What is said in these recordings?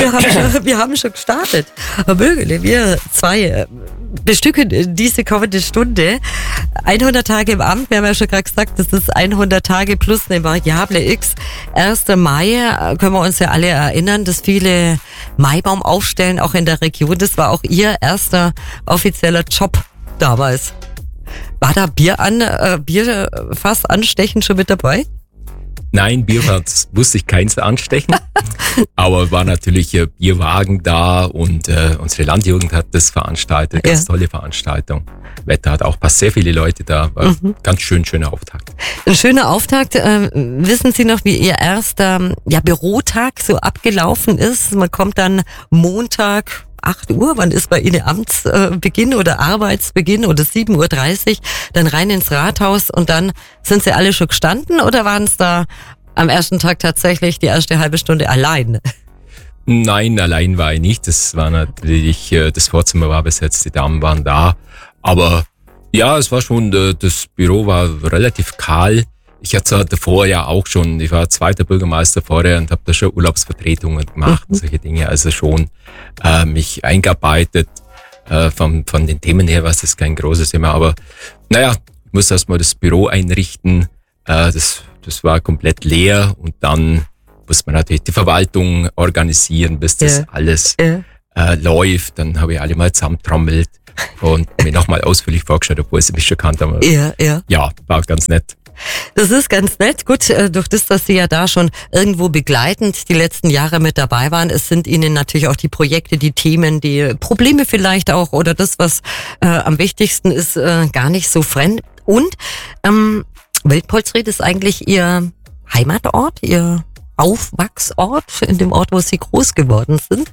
wir haben schon gestartet. Herr Bögele, wir zwei bestücken diese kommende Stunde. 100 Tage im Amt, wir haben ja schon gerade gesagt, das ist 100 Tage plus eine Variable X. 1. Mai, können wir uns ja alle erinnern, dass viele Maibaum aufstellen, auch in der Region. Das war auch Ihr erster offizieller Job damals. War da Bierfass anstechen schon mit dabei? Nein, Bierfass musste ich keins anstechen, aber war natürlich Bierwagen da und unsere Landjugend hat das veranstaltet, ganz tolle Veranstaltung. Wetter hat auch passt, sehr viele Leute da, war ganz schöner Auftakt. Ein schöner Auftakt. Wissen Sie noch, wie Ihr erster Bürotag so abgelaufen ist? Man kommt dann Montag 8 Uhr, wann ist bei Ihnen Amtsbeginn oder Arbeitsbeginn oder 7:30 Uhr, dann rein ins Rathaus und dann sind Sie alle schon gestanden oder waren es da am ersten Tag tatsächlich die erste halbe Stunde allein? Nein, allein war ich nicht. Das war natürlich, das Vorzimmer war besetzt, die Damen waren da, aber ja, es war schon, das Büro war relativ kahl. Ich hatte davor ja auch schon, ich war zweiter Bürgermeister vorher und habe da schon Urlaubsvertretungen gemacht und solche Dinge, also schon mich eingearbeitet. Von den Themen her war es kein großes Thema, aber naja, ich musste erstmal das Büro einrichten, das war komplett leer und dann muss man natürlich die Verwaltung organisieren, bis das alles läuft. Dann habe ich alle mal zusammentrommelt und mir nochmal ausführlich vorgestellt, obwohl sie mich schon kannt haben. Ja, war ganz nett. Das ist ganz nett. Gut, durch das, dass Sie ja da schon irgendwo begleitend die letzten Jahre mit dabei waren, es sind Ihnen natürlich auch die Projekte, die Themen, die Probleme vielleicht auch oder das, was am wichtigsten ist, gar nicht so fremd. Und Wildpolsried ist eigentlich Ihr Heimatort, Ihr Aufwachsort, in dem Ort, wo Sie groß geworden sind?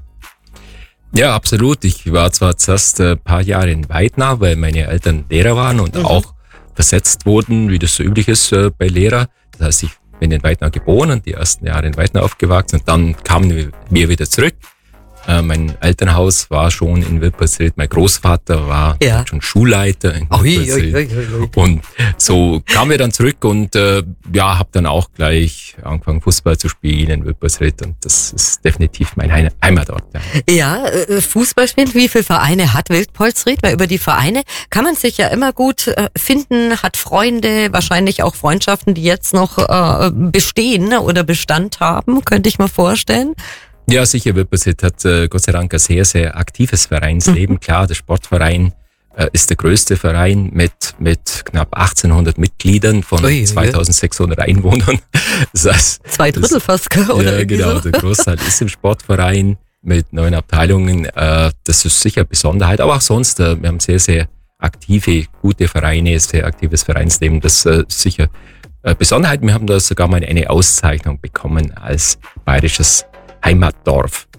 Ja, absolut. Ich war zwar zuerst ein paar Jahre in Weidnau, weil meine Eltern Lehrer waren und auch versetzt wurden, wie das so üblich ist bei Lehrer. Das heißt, ich bin in Weidnau geboren und die ersten Jahre in Weidnau aufgewachsen und dann kamen wir wieder zurück. Mein Elternhaus war schon in Wippersried. Mein Großvater war schon Schulleiter in Wippersried. Und so kamen wir dann zurück und habe dann auch gleich angefangen Fußball zu spielen in Wippersried und das ist definitiv mein Heimatort. Ja, Fußball spielen. Wie viele Vereine hat Wildpolsried? Weil über die Vereine kann man sich ja immer gut finden, hat Freunde, wahrscheinlich auch Freundschaften, die jetzt noch bestehen oder Bestand haben, könnte ich mir vorstellen. Ja, sicher, Wippersried hat Gott sei Dank ein sehr, sehr aktives Vereinsleben. Klar, der Sportverein ist der größte Verein mit knapp 1800 Mitgliedern von 2600 Einwohnern. Das heißt, 2/3 fast, oder? Ja, genau, so. Der Großteil ist im Sportverein mit 9 Abteilungen. Das ist sicher eine Besonderheit, aber auch sonst, wir haben sehr, sehr aktive, gute Vereine, sehr aktives Vereinsleben. Das ist sicher eine Besonderheit. Wir haben da sogar mal eine Auszeichnung bekommen als bayerisches Heimatdorf.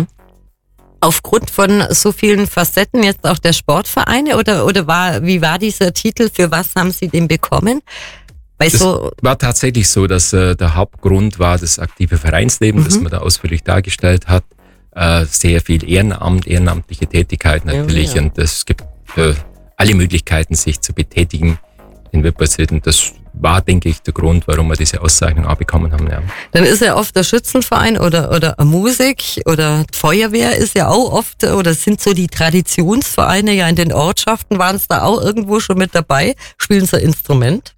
Aufgrund von so vielen Facetten jetzt auch der Sportvereine oder wie war dieser Titel? Für was haben Sie den bekommen? Es war tatsächlich so, dass der Hauptgrund war das aktive Vereinsleben, das man da ausführlich dargestellt hat. Sehr viel ehrenamtliche Tätigkeit natürlich und es gibt alle Möglichkeiten, sich zu betätigen in Wippersried und das war, denke ich, der Grund, warum wir diese Auszeichnung auch bekommen haben. Ja. Dann ist ja oft der Schützenverein oder Musik oder Feuerwehr ist ja auch oft, oder sind so die Traditionsvereine ja in den Ortschaften, waren es da auch irgendwo schon mit dabei? Spielen Sie ein Instrument?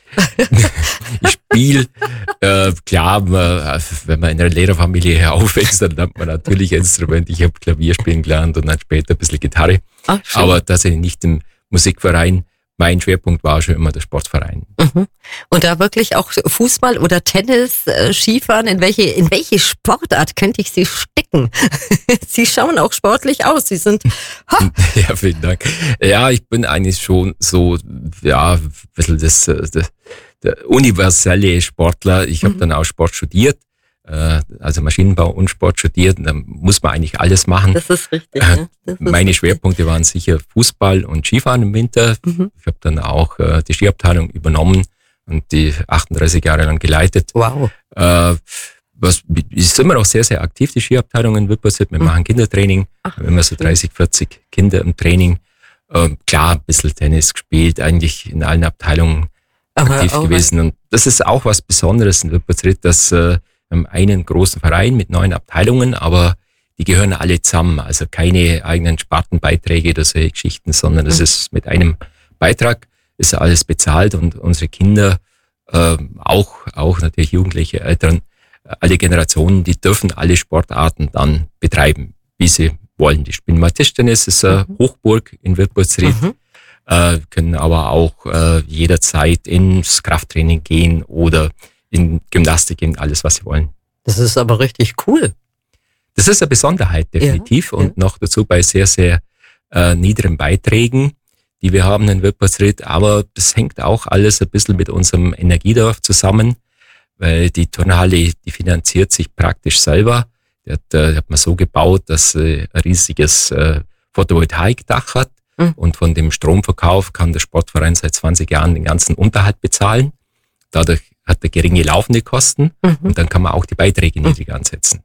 Ich spiele, klar, wenn man in einer Lehrerfamilie aufwächst, dann lernt man natürlich Instrument. Ich habe Klavier spielen gelernt und dann später ein bisschen Gitarre. Ach, aber tatsächlich nicht im Musikverein. Mein Schwerpunkt war schon immer der Sportverein. Und da wirklich auch Fußball oder Tennis, Skifahren, in welche Sportart könnte ich Sie stecken? Sie schauen auch sportlich aus. Sie sind... Ja, vielen Dank. Ja, ich bin eigentlich schon so, ein bisschen der universelle Sportler. Ich habe dann auch Sport studiert. Also Maschinenbau und Sport studiert, da muss man eigentlich alles machen. Das ist richtig. Ne? Meine Schwerpunkte waren sicher Fußball und Skifahren im Winter. Ich habe dann auch die Skiabteilung übernommen und die 38 Jahre lang geleitet. Wow. Was ist immer noch sehr, sehr aktiv, die Skiabteilung in Wippersried. Wir machen Kindertraining, haben immer so 30, 40 Kinder im Training. Klar, ein bisschen Tennis gespielt, eigentlich in allen Abteilungen aktiv gewesen. Und das ist auch was Besonderes in Wippersried, dass wir haben einen großen Verein mit 9 Abteilungen, aber die gehören alle zusammen. Also keine eigenen Spartenbeiträge oder solche Geschichten, sondern es ist mit einem Beitrag ist alles bezahlt und unsere Kinder, auch natürlich Jugendliche, Eltern, alle Generationen, die dürfen alle Sportarten dann betreiben, wie sie wollen. Die spielen mal Tischtennis, ist eine Hochburg in Wittbolsried, können aber auch jederzeit ins Krafttraining gehen oder in Gymnastik gehen, alles, was sie wollen. Das ist aber richtig cool. Das ist eine Besonderheit, definitiv. Und noch dazu bei sehr, sehr niedrigen Beiträgen, die wir haben in Wittbolsried. Aber das hängt auch alles ein bisschen mit unserem Energiedorf zusammen, weil die Turnhalle, die finanziert sich praktisch selber. Die hat man so gebaut, dass sie ein riesiges Photovoltaikdach hat. Und von dem Stromverkauf kann der Sportverein seit 20 Jahren den ganzen Unterhalt bezahlen. Dadurch hat er geringe laufende Kosten und dann kann man auch die Beiträge niedrig ansetzen.